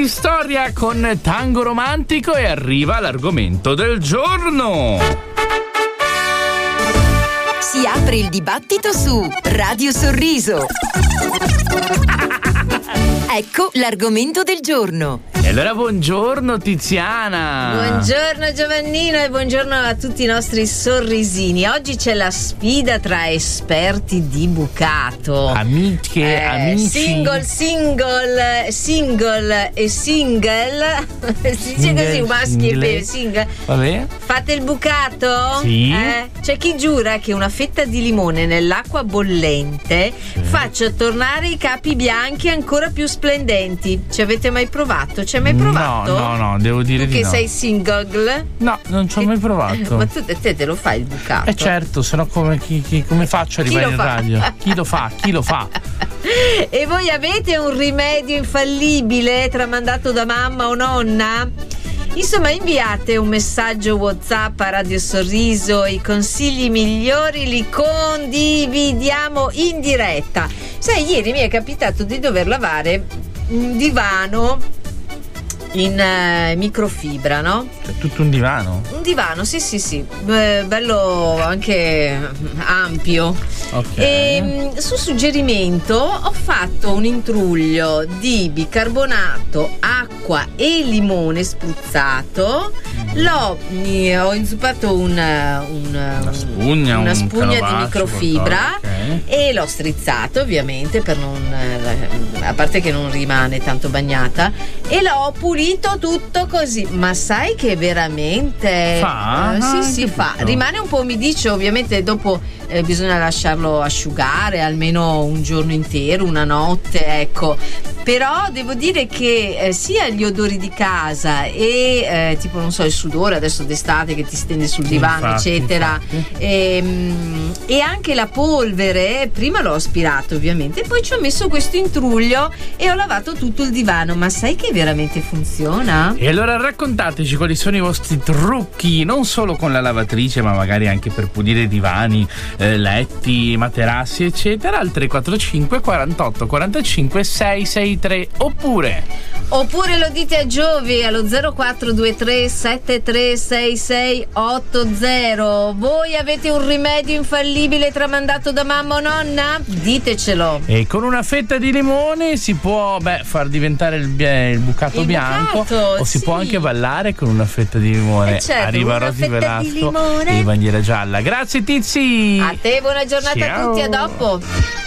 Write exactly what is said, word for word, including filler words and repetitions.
di storia con Tango Romantico e arriva l'argomento del giorno. Si apre il dibattito su Radio Sorriso. Ecco l'argomento del giorno. E allora buongiorno Tiziana. Buongiorno Giovannino e buongiorno a tutti i nostri sorrisini. Oggi c'è la sfida tra esperti di bucato. Amiche, eh, amici. Single, single, single e single. Si dice così, maschi e femmine, single. Vabbè. Fate il bucato? Sì. Eh? C'è chi giura che una fetta di limone nell'acqua bollente sì. faccia tornare i capi bianchi ancora più splendenti. Ci avete mai provato? Ci hai mai provato? No, no, no, devo dire tu di che no. sei single? No, non ci ho mai provato. Ma tu te, te lo fai il bucato? Eh certo, sennò come, chi, chi, come faccio a arrivare in radio? Chi lo fa? Chi lo fa? E voi avete un rimedio infallibile tramandato da mamma o nonna? Insomma, inviate un messaggio WhatsApp a Radio Sorriso, i consigli migliori li condividiamo in diretta. Sai, ieri mi è capitato di dover lavare un divano in uh, microfibra, no? C'è tutto un divano? Un divano, sì, sì, sì, Be- bello anche ampio. Ok. E su suggerimento ho fatto un intruglio di bicarbonato, acqua e limone spruzzato. L'ho eh, ho inzuppato un, un, una spugna, una un spugna di microfibra, okay. E l'ho strizzato ovviamente per non eh, a parte che non rimane tanto bagnata, e l'ho pulito tutto così. Ma sai che veramente fa? Eh, sì, sì, fa. Tutto. Rimane un po' umidiccio, ovviamente dopo eh, bisogna lasciarlo asciugare almeno un giorno intero, una notte, ecco. Però devo dire che eh, sia gli odori di casa e eh, tipo non so il sudore adesso d'estate che ti stende sul divano, infatti, eccetera, infatti. E, e anche la polvere, prima l'ho aspirato ovviamente, poi ci ho messo questo intruglio e ho lavato tutto il divano. Ma sai che veramente funziona? E allora raccontateci quali sono i vostri trucchi, non solo con la lavatrice ma magari anche per pulire divani, eh, letti, materassi eccetera, al tre quattro cinque quarantotto quarantacinque seicentosessantatré oppure Oppure lo dite a Giovi allo zero quattro due tre sette tre sei sei otto zero. Voi avete un rimedio infallibile tramandato da mamma o nonna? Ditecelo. E con una fetta di limone si può beh, far diventare il, il bucato il bianco bucato, o si sì. può anche ballare con una fetta di limone. Eh certo, Arriva una Rosy fetta Velasco di limone. e bandiera gialla. Grazie Tizi. A te buona giornata. Ciao. A tutti, a dopo.